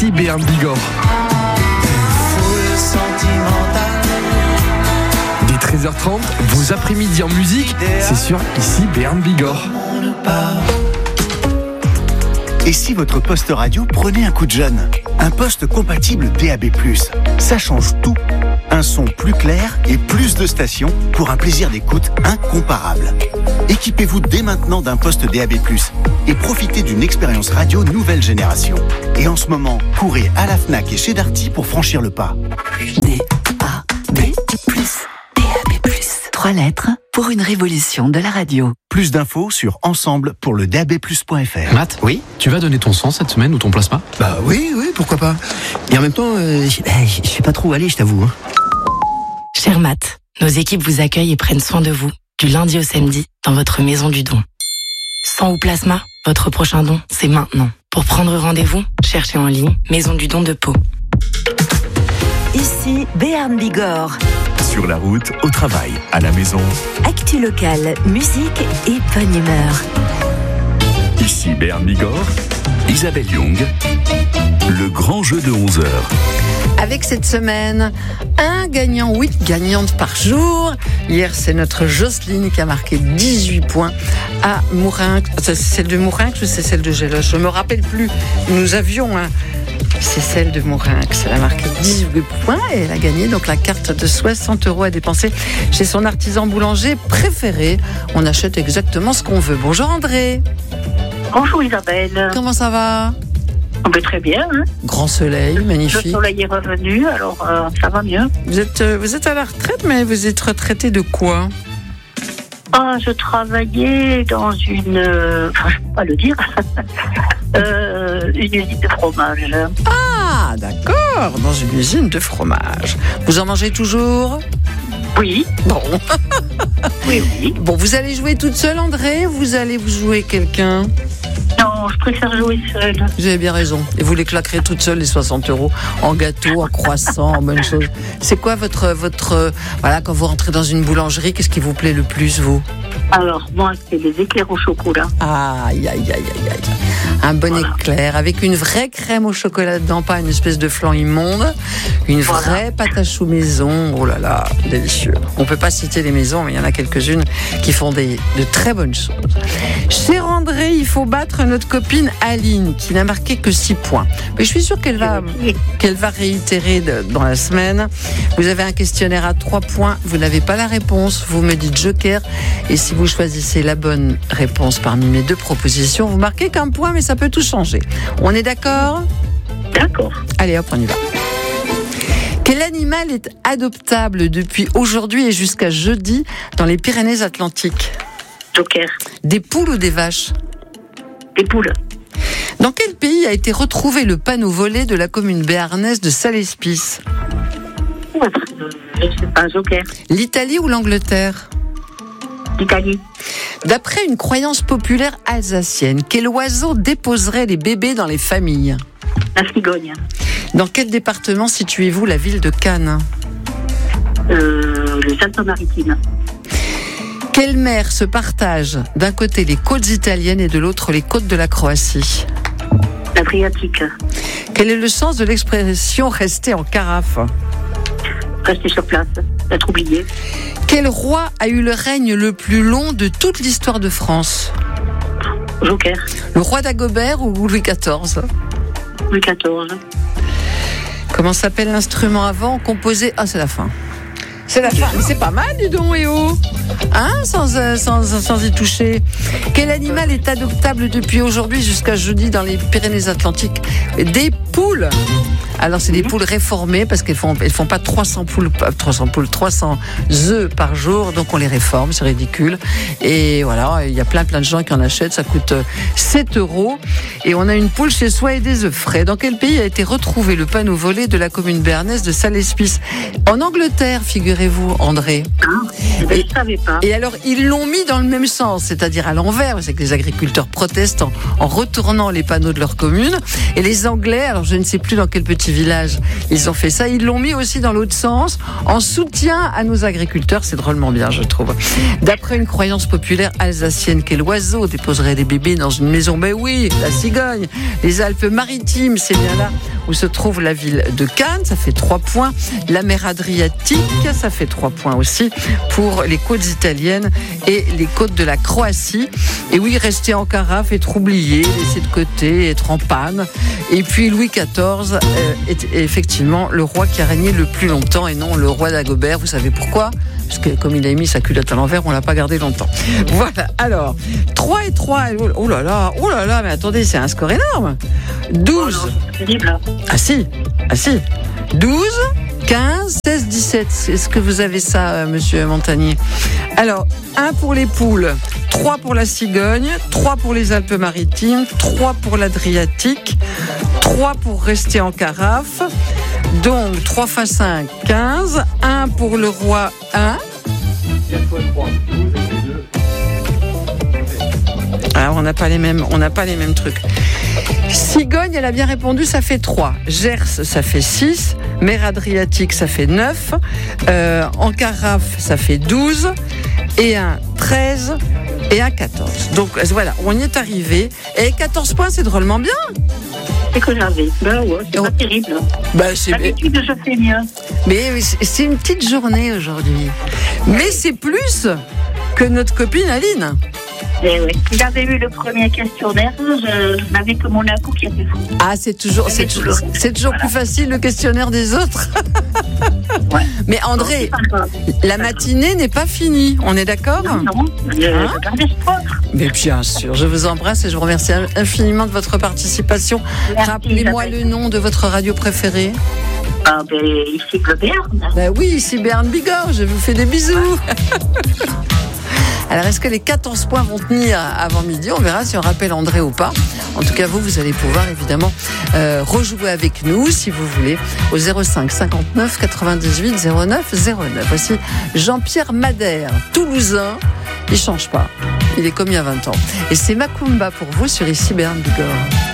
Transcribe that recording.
Béarn Bigorre. Dès 13h30, vos après-midi en musique, c'est sur ici Béarn Bigorre. Et si votre poste radio prenait un coup de jeune ? Un poste compatible DAB+, ça change tout. Un son plus clair et plus de stations pour un plaisir d'écoute incomparable. Équipez-vous dès maintenant d'un poste DAB+, et profitez d'une expérience radio nouvelle génération. Et en ce moment, courez à la Fnac et chez Darty pour franchir le pas. DAB+. 3 lettres pour une révolution de la radio. Plus d'infos sur ensemble pour le dabplus.fr. Matt, oui, tu vas donner ton sang cette semaine ou ton plasma ? Bah oui, pourquoi pas. Et en même temps, je sais pas trop où aller, je t'avoue. Cher Matt, nos équipes vous accueillent et prennent soin de vous, du lundi au samedi, dans votre maison du don. Sang ou plasma, votre prochain don, c'est maintenant. Pour prendre rendez-vous, cherchez en ligne Maison du don de Pau. Ici Béarn Bigorre. Sur la route, au travail, à la maison. Actu locale, musique et bonne humeur. Ici Béarn Bigorre, Isabelle Young, le grand jeu de 11h. Avec cette semaine, un gagnant, 8 gagnantes par jour. Hier, c'est notre Jocelyne qui a marqué 18 points à Mourinx. C'est celle de Mourinx ou c'est celle de Géloche ? Je ne me rappelle plus. Nous avions c'est celle de Mourinx. Elle a marqué 18 points et elle a gagné donc la carte de 60 € à dépenser chez son artisan boulanger préféré. On achète exactement ce qu'on veut. Bonjour André. Bonjour Isabelle. Comment ça va ? Très bien. Hein. Grand soleil, magnifique. Le soleil est revenu, alors ça va mieux. Vous êtes à la retraite, mais vous êtes retraité de quoi ? Je travaillais dans une... je ne peux pas le dire. Une usine de fromage. Ah, d'accord, dans une usine de fromage. Vous en mangez toujours ? Oui. Bon. Oui. Bon, vous allez jouer toute seule, André, ou vous allez vous jouer quelqu'un ? Non, je préfère jouer seule. Vous avez bien raison. Et vous les claquerez toute seule, les 60 € en gâteau, en croissant, en bonne chose. C'est quoi votre voilà, quand vous rentrez dans une boulangerie, qu'est-ce qui vous plaît le plus, vous ? Alors, moi, c'est les éclairs au chocolat. Aïe. Un bon éclair avec une vraie crème au chocolat dedans, pas une espèce de flan immonde. Une vraie pâte à choux maison. Oh là là, délicieux. On peut pas citer les maisons, mais il y en a quelques-unes qui font de très bonnes choses. Cher André, il faut battre notre copine Aline, qui n'a marqué que 6 points. Mais je suis sûre qu'elle va réitérer dans la semaine. Vous avez un questionnaire à 3 points. Vous n'avez pas la réponse. Vous me dites joker. Et si vous choisissez la bonne réponse parmi mes 2 propositions, vous marquez qu'un point, mais ça peut tout changer. On est d'accord ? D'accord. Allez hop, on y va. Quel animal est adoptable depuis aujourd'hui et jusqu'à jeudi dans les Pyrénées-Atlantiques ? Joker. Des poules ou des vaches ? Des poules. Dans quel pays a été retrouvé le panneau volé de la commune béarnaise de Salespis ? Je sais pas, Joker. L'Italie ou l'Angleterre ? L'Italie. D'après une croyance populaire alsacienne, quel oiseau déposerait les bébés dans les familles ? La cigogne. Dans quel département situez-vous la ville de Cannes ? Les Alpes-Maritimes. Quelle mer se partage d'un côté les côtes italiennes et de l'autre les côtes de la Croatie ? L'Adriatique. Quel est le sens de l'expression « rester en carafe » ? Rester sur place, être oublié. Quel roi a eu le règne le plus long de toute l'histoire de France ? Joker. Le roi d'Agobert ou Louis XIV ? Louis XIV. Comment s'appelle l'instrument avant composé ? Ah, c'est la fin. C'est la fin. Mais c'est pas mal, dis donc, Léo. Hein, sans y toucher. Quel animal est adoptable depuis aujourd'hui jusqu'à jeudi dans les Pyrénées-Atlantiques ? Des poules. Alors, c'est des poules réformées parce qu'elles font pas 300 œufs par jour. Donc, on les réforme. C'est ridicule. Et voilà, il y a plein de gens qui en achètent. Ça coûte 7 €. Et on a une poule chez soi et des œufs frais. Dans quel pays a été retrouvé le panneau volé de la commune béarnaise de Salespis ? En Angleterre, figurez-vous, André. Je ne savais pas. Et alors, ils l'ont mis dans le même sens, c'est-à-dire à l'envers. C'est que les agriculteurs protestent en retournant les panneaux de leur commune. Et les Anglais, alors Alors, je ne sais plus dans quel petit village ils ont fait ça. Ils l'ont mis aussi dans l'autre sens, en soutien à nos agriculteurs. C'est drôlement bien, je trouve. D'après une croyance populaire alsacienne, quel oiseau déposerait des bébés dans une maison? Ben oui, la cigogne. Les Alpes-Maritimes, c'est bien là où se trouve la ville de Cannes. Ça fait 3 points. La mer Adriatique, ça fait 3 points aussi pour les côtes italiennes et les côtes de la Croatie. Et oui, rester en carafe, être oublié, laisser de côté, être en panne. Et puis Louis XIV est effectivement le roi qui a régné le plus longtemps et non le roi d'Agobert. Vous savez pourquoi? Parce que comme il a mis sa culotte à l'envers, on l'a pas gardé longtemps. Voilà, alors, 3 et 3, oh là là, mais attendez, c'est un score énorme. 12. Ah si. 12, 15, 16, 17. Est-ce que vous avez ça, monsieur Montagnier? Alors, 1 pour les poules, 3 pour la cigogne, 3 pour les Alpes-Maritimes, 3 pour l'Adriatique, 3 pour rester en carafe. Donc, 3 x 5, 15. 1 pour le roi, 1. Alors, on n'a pas les mêmes trucs. Cigogne, elle a bien répondu, ça fait 3. Gers, ça fait 6. Mer Adriatique, ça fait 9. En carafe, ça fait 12. Et un 13. Et un 14. Donc, voilà, on y est arrivé. Et 14 points, c'est drôlement bien. C'est que j'avais. Ben ouais, c'est pas terrible. D'habitude, je fais mieux. Mais c'est une petite journée aujourd'hui. Mais c'est plus que notre copine Aline. Eh oui. J'avais eu le premier questionnaire, je n'avais que Monaco qui a fait fou. Ah, c'est toujours plus facile le questionnaire des autres. Ouais. Mais André, la matinée n'est pas finie, on est d'accord? Non, je garde espoir. Mais bien sûr, je vous embrasse et je vous remercie infiniment de votre participation. Merci, rappelez-moi le nom de votre radio préférée. Ah ben, ici Bleu Béarn. Ben oui, ici Béarn Bigorre, je vous fais des bisous. Alors, est-ce que les 14 points vont tenir avant midi? On verra si on rappelle André ou pas. En tout cas, vous allez pouvoir évidemment rejouer avec nous, si vous voulez, au 05 59 98 09 09. Voici Jean-Pierre Madère, toulousain. Il change pas. Il est comme il y a 20 ans. Et c'est Macumba pour vous sur ici Béarn Bigorre.